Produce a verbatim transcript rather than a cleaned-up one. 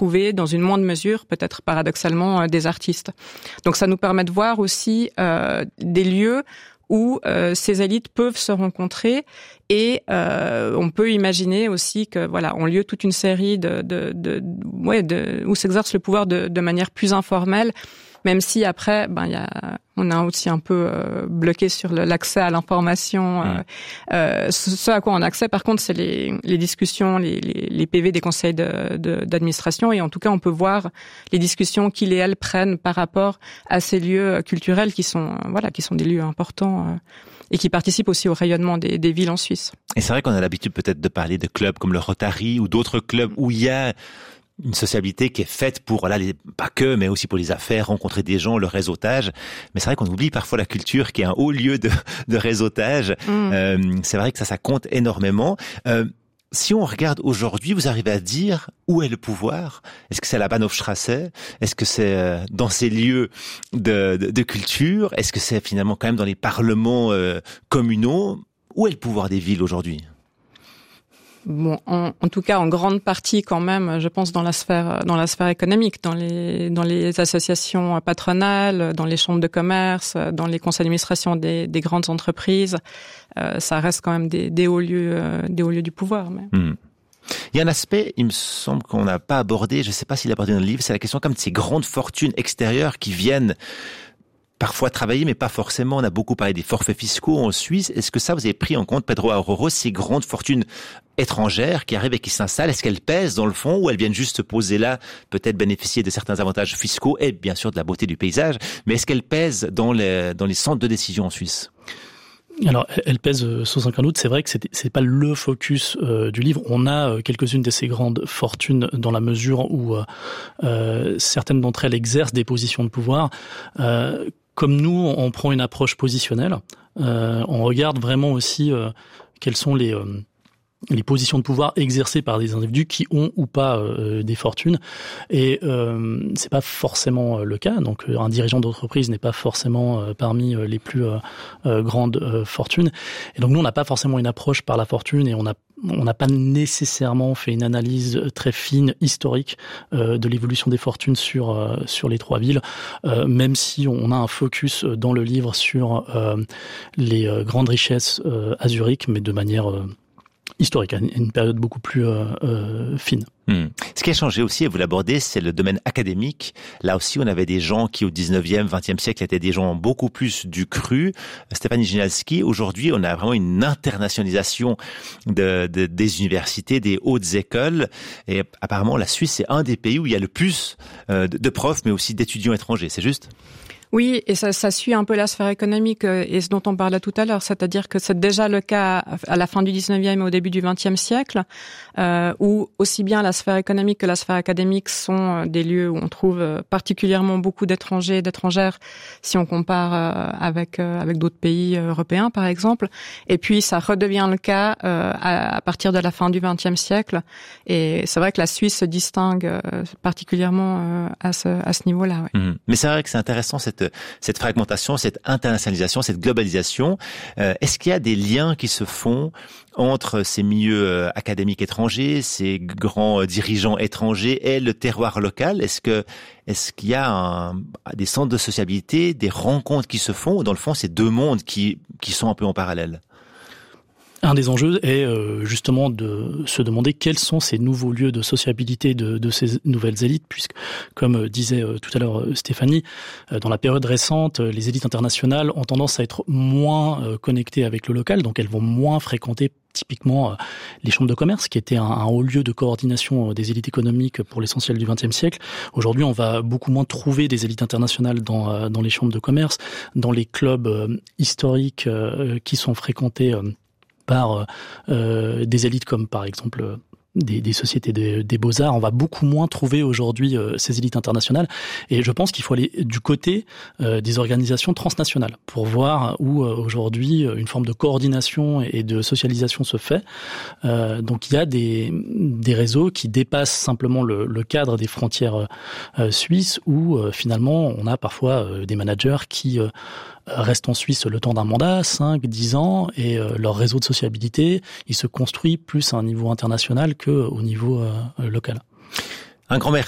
trouver dans une moindre mesure, peut-être paradoxalement, euh, des artistes. Donc ça nous permet de voir aussi euh, des lieux où euh, ces élites peuvent se rencontrer et euh, on peut imaginer aussi que voilà, ont lieu toute une série de, de, de, ouais, de où s'exerce le pouvoir de, de manière plus informelle. Même si après, ben il y a, on a aussi un peu euh, bloqué sur le, l'accès à l'information. Euh, euh, ce, ce à quoi on a accès, par contre, c'est les, les discussions, les, les, les P V des conseils de, de, d'administration. Et en tout cas, on peut voir les discussions qu'ils et elles prennent par rapport à ces lieux culturels qui sont, euh, voilà, qui sont des lieux importants euh, et qui participent aussi au rayonnement des, des villes en Suisse. Et c'est vrai qu'on a l'habitude peut-être de parler de clubs comme le Rotary ou d'autres clubs où il y a une sociabilité qui est faite pour, voilà, les, pas que, mais aussi pour les affaires, rencontrer des gens, le réseautage. Mais c'est vrai qu'on oublie parfois la culture qui est un haut lieu de, de réseautage. Mmh. Euh, c'est vrai que ça, ça compte énormément. Euh, si on regarde aujourd'hui, vous arrivez à dire où est le pouvoir? Est-ce que c'est à la Bahnhofstrasse? Est-ce que c'est euh, dans ces lieux de, de, de culture? Est-ce que c'est finalement quand même dans les parlements euh, communaux? Où est le pouvoir des villes aujourd'hui? Bon, en, en tout cas, en grande partie quand même, je pense dans la sphère, dans la sphère économique, dans les, dans les associations patronales, dans les chambres de commerce, dans les conseils d'administration des, des grandes entreprises, euh, ça reste quand même des, des hauts lieux, euh, des hauts lieux du pouvoir. Mais... Mmh. Il y a un aspect, il me semble qu'on n'a pas abordé, je ne sais pas s'il est abordé dans le livre, c'est la question comme de ces grandes fortunes extérieures qui viennent parfois travailler, mais pas forcément. On a beaucoup parlé des forfaits fiscaux en Suisse. Est-ce que ça, vous avez pris en compte, Pedro Aurora, ces grandes fortunes étrangères qui arrivent et qui s'installent? Est-ce qu'elles pèsent dans le fond ou elles viennent juste se poser là, peut-être bénéficier de certains avantages fiscaux et bien sûr de la beauté du paysage, mais est-ce qu'elles pèsent dans les, dans les centres de décision en Suisse? Alors, elle pèse sans aucun doute. C'est vrai que c'est, c'est pas le focus euh, du livre. On a euh, quelques-unes de ces grandes fortunes dans la mesure où euh, euh, certaines d'entre elles exercent des positions de pouvoir. Euh, Comme nous, on prend une approche positionnelle. Euh, on regarde vraiment aussi euh, quelles sont les euh, les positions de pouvoir exercées par des individus qui ont ou pas euh, des fortunes. Et euh, c'est pas forcément le cas. Donc, un dirigeant d'entreprise n'est pas forcément euh, parmi les plus euh, euh, grandes euh, fortunes. Et donc, nous, on n'a pas forcément une approche par la fortune et on a on n'a pas nécessairement fait une analyse très fine, historique, euh, de l'évolution des fortunes sur euh, sur les trois villes, euh, même si on a un focus dans le livre sur euh, les euh, grandes richesses euh, à Zurich, mais de manière euh, historique, à une période beaucoup plus euh, euh, fine. Hmm. Ce qui a changé aussi, et vous l'abordez, c'est le domaine académique. Là aussi, on avait des gens qui, au dix-neuvième, vingtième siècle, étaient des gens beaucoup plus du cru. Stéphanie Ginalski, aujourd'hui, on a vraiment une internationalisation de, de, des universités, des hautes écoles. Et apparemment, la Suisse, c'est un des pays où il y a le plus euh, de, de profs, mais aussi d'étudiants étrangers. C'est juste ? Oui, et ça, ça suit un peu la sphère économique et ce dont on parlait tout à l'heure, c'est-à-dire que c'est déjà le cas à la fin du dix-neuvième et au début du vingtième siècle, euh, où aussi bien la sphère économique que la sphère académique sont des lieux où on trouve particulièrement beaucoup d'étrangers et d'étrangères, si on compare euh, avec euh, avec d'autres pays européens, par exemple. Et puis ça redevient le cas euh, à, à partir de la fin du vingtième siècle. Et c'est vrai que la Suisse se distingue euh, particulièrement euh, à ce à ce niveau-là. Ouais. Mmh. Mais c'est vrai que c'est intéressant cette cette fragmentation, cette internationalisation, cette globalisation. Euh, est-ce qu'il y a des liens qui se font entre ces milieux euh, académiques étrangers, ces grands euh, dirigeants étrangers et le terroir local? Est-ce que est-ce qu'il y a un, des centres de sociabilité, des rencontres qui se font, ou dans le fond, c'est deux mondes qui qui sont un peu en parallèle? Un des enjeux est euh, justement de se demander quels sont ces nouveaux lieux de sociabilité de, de ces nouvelles élites, puisque, comme euh, disait euh, tout à l'heure euh, Stéphanie, euh, dans la période récente, euh, les élites internationales ont tendance à être moins euh, connectées avec le local, donc elles vont moins fréquenter typiquement euh, les chambres de commerce, qui étaient un, un haut lieu de coordination euh, des élites économiques pour l'essentiel du vingtième siècle. Aujourd'hui, on va beaucoup moins trouver des élites internationales dans, euh, dans les chambres de commerce, dans les clubs euh, historiques euh, qui sont fréquentés euh, par euh, des élites comme par exemple des, des sociétés des, des beaux-arts. On va beaucoup moins trouver aujourd'hui euh, ces élites internationales, et je pense qu'il faut aller du côté euh, des organisations transnationales pour voir où euh, aujourd'hui une forme de coordination et de socialisation se fait. Euh, donc il y a des, des réseaux qui dépassent simplement le, le cadre des frontières euh, suisses, où euh, finalement on a parfois euh, des managers qui euh, restent en Suisse le temps d'un mandat, cinq, dix ans, et euh, leur réseau de sociabilité, il se construit plus à un niveau international qu'au niveau euh, local. Un grand merci.